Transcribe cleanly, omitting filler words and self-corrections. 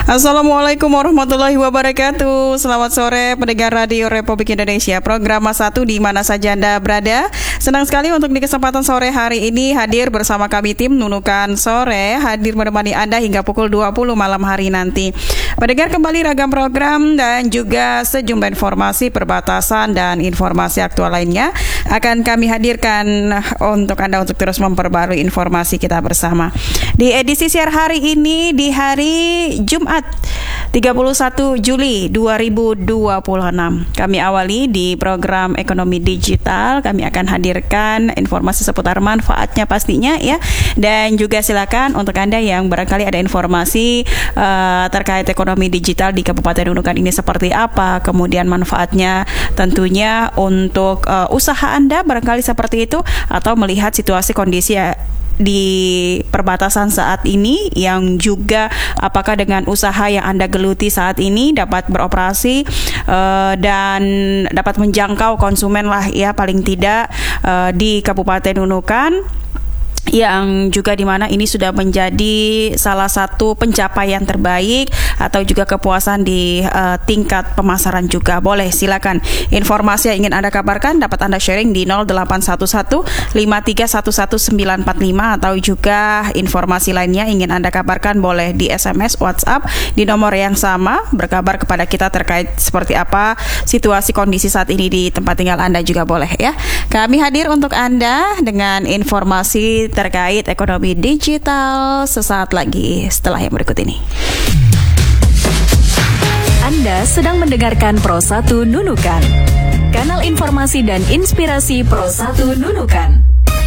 Assalamualaikum warahmatullahi wabarakatuh. Selamat sore pendengar Radio Republik Indonesia, program Mas 1 di mana saja Anda berada. Senang sekali untuk di kesempatan sore hari ini hadir bersama kami tim Nunukan Sore, hadir menemani Anda hingga pukul 20 malam hari nanti. Pendengar, kembali ragam program dan juga sejumlah informasi perbatasan dan informasi aktual lainnya akan kami hadirkan untuk Anda untuk terus memperbarui informasi kita bersama. Di edisi siar hari ini di hari Jumat 31 Juli 2026. Kami awali di program Ekonomi Digital. Kami akan hadirkan informasi seputar manfaatnya pastinya ya. Dan juga silakan untuk Anda yang barangkali ada informasi terkait ekonomi digital di Kabupaten Nunukan ini seperti apa, kemudian manfaatnya tentunya untuk usaha Anda barangkali seperti itu, atau melihat situasi kondisi di perbatasan saat ini, yang juga apakah dengan usaha yang Anda geluti saat ini dapat beroperasi dan dapat menjangkau konsumen lah ya, paling tidak di Kabupaten Nunukan, yang juga di mana ini sudah menjadi salah satu pencapaian terbaik atau juga kepuasan di tingkat pemasaran juga. Boleh silakan informasi yang ingin Anda kabarkan dapat Anda sharing di 0811 5311945, atau juga informasi lainnya ingin Anda kabarkan boleh di SMS WhatsApp di nomor yang sama, berkabar kepada kita terkait seperti apa situasi kondisi saat ini di tempat tinggal Anda juga boleh ya. Kami hadir untuk Anda dengan informasi terkait ekonomi digital sesaat lagi setelah yang berikut ini. Anda sedang mendengarkan Pro 1 Nunukan, kanal informasi dan inspirasi Pro 1 Nunukan.